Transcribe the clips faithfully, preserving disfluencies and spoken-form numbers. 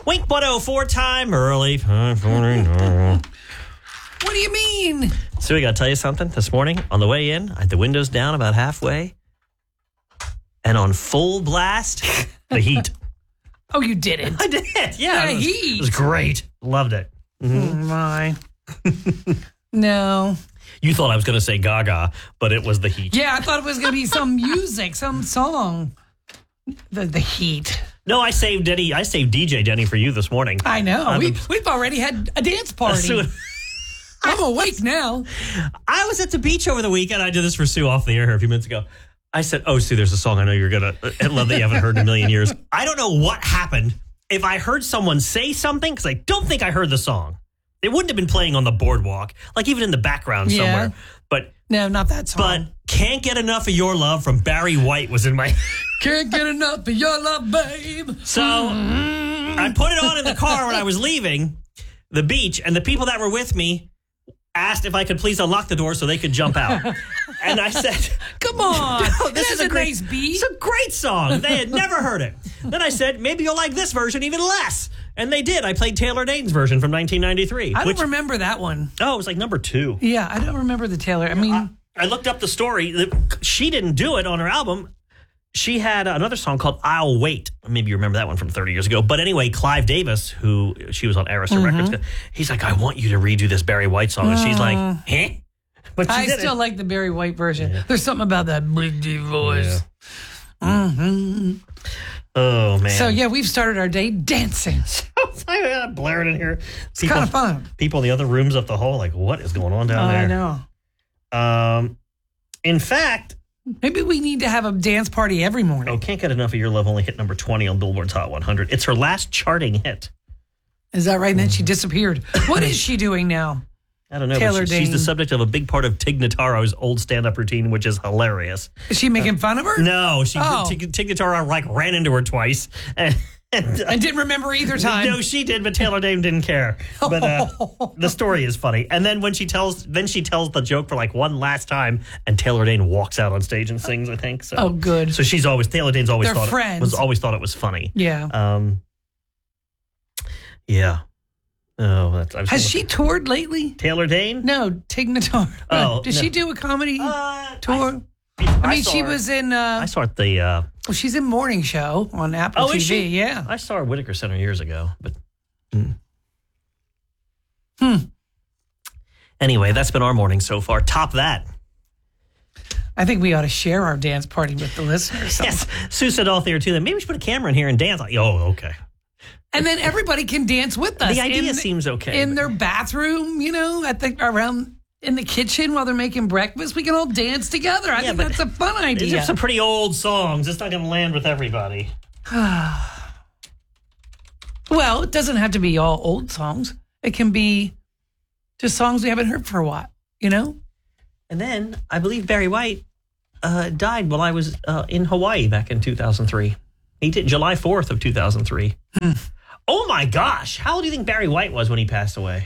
Wink one oh four time early. five forty-nine. What do you mean? So we got to tell you something. This morning, on the way in, I had the windows down about halfway. And on full blast, the heat. Oh, you didn't? I did, yeah. The it was, heat. It was great. Loved it. Mm-hmm. Oh, my. No. You thought I was going to say Gaga, but it was the heat. Yeah, I thought it was going to be some music, some song. The the heat. No, I saved Denny. I saved D J Denny for you this morning. I know. Uh, we, the, we've already had a dance party. Sue, I'm awake now. I was at the beach over the weekend. I did this for Sue off the air a few minutes ago. I said, oh, Sue, there's a song I know you're going to love that you haven't heard in a million years. I don't know what happened. If I heard someone say something, because I don't think I heard the song. It wouldn't have been playing on the boardwalk, like even in the background yeah. somewhere. But no, not that song. But Can't Get Enough of Your Love from Barry White was in my... Can't get enough of your love, babe. So mm. I put it on in the car when I was leaving the beach, and the people that were with me asked if I could please unlock the door so they could jump out. And I said... Come on. No, this is a, a great, nice beat. It's a great song. They had never heard it. Then I said, maybe you'll like this version even less. And they did. I played Taylor Dayton's version from nineteen ninety-three. I which, don't remember that one. Oh, it was like number two. Yeah, I don't remember the Taylor. I mean... I, I looked up the story. She didn't do it on her album. She had another song called I'll Wait. Maybe you remember that one from thirty years ago. But anyway, Clive Davis, who she was on Arista mm-hmm. Records, he's like, I want you to redo this Barry White song. And she's like, huh? But she I did still it. like the Barry White version. Yeah. There's something about that big deep voice. Yeah. Mm-hmm. Oh, man. So, yeah, we've started our day dancing. I got blaring in here. It's People, kind of fun. People in the other rooms up the hall, like, what is going on down oh, there? I know. Um, in fact... Maybe we need to have a dance party every morning. Oh, Can't Get Enough of Your Love only hit number twenty on Billboard's Hot one hundred. It's her last charting hit. Is that right? And then she disappeared. What is she doing now? I don't know. Taylor but she, she's the Dayton. subject of a big part of Tig Notaro's old stand-up routine, which is hilarious. Is she making fun of her? No, she Oh. Tig, Tig Notaro like ran into her twice, and, and uh, I didn't remember either time. No, she did, but Taylor Dayton didn't care. But uh, the story is funny. And then when she tells, then she tells the joke for like one last time, and Taylor Dayton walks out on stage and sings. I think so. Oh, good. So she's always Taylor Dayton's always They're thought friends. it was always thought it was funny. Yeah. Um. Yeah. Oh, that's. I was Has gonna- she toured lately? Taylor Dayton? No, Tig Notaro. Oh, Did no. she do a comedy Uh, tour? I, I, I mean, saw she her- was in. Uh, I saw her at the. Uh, well, she's in Morning Show on Apple oh, T V. is she? Yeah. I saw her at Whitaker Center years ago, but. Mm. Hmm. Anyway, that's been our morning so far. Top that. I think we ought to share our dance party with the listeners. Yes, Sue said off there too. That maybe we should put a camera in here and dance. Like, oh, okay. And then everybody can dance with us. The idea in, seems okay. in but- their bathroom, you know, at the around in the kitchen while they're making breakfast. We can all dance together. I Yeah, think but that's a fun These idea. are some pretty old songs. It's not going to land with everybody. Well, it doesn't have to be all old songs. It can be just songs we haven't heard for a while, you know? And then I believe Barry White uh, died while I was uh, in Hawaii back in two thousand three. He did July fourth of two thousand three. Hmm. Oh my gosh. How old do you think Barry White was when he passed away?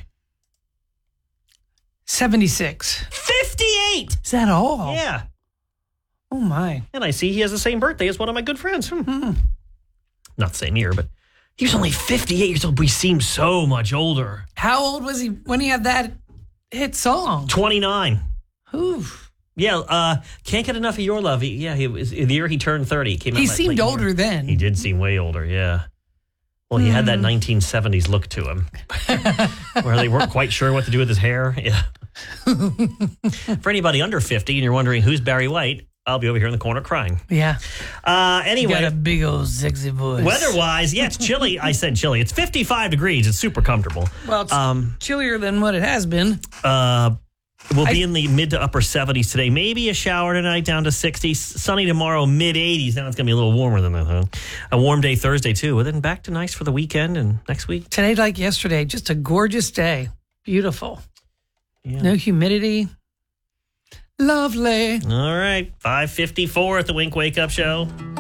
seventy-six. fifty-eight. Is that all? Yeah. Oh, my. And I see he has the same birthday as one of my good friends. Hmm. Hmm. Not the same year, but he was only fifty-eight years old. We seem so much older. How old was he when he had that hit song? twenty-nine. Oof. Yeah, uh, Can't Get Enough of Your Love. He, yeah, he was the year he turned thirty. He, came out He like seemed late older year. then. He did seem way older, yeah. Well, he had that nineteen seventies look to him, where they weren't quite sure what to do with his hair. Yeah. For anybody under fifty, and you're wondering who's Barry White, I'll be over here in the corner crying. Yeah. Uh, You anyway, got a big old sexy voice. weather-wise, yeah, it's chilly. I said chilly. It's fifty-five degrees. It's super comfortable. Well, it's Um, chillier than what it has been. Uh, we'll be I- in the mid to upper seventies today. Maybe a shower tonight, down to sixty. Sunny tomorrow, mid eighties. Now it's going to be a little warmer than that, huh? A warm day Thursday, too. But then back to nice for the weekend and next week. Today, like yesterday, just a gorgeous day. Beautiful. Yeah. No humidity. Lovely. All right. five fifty-four at the Wink Wake Up Show.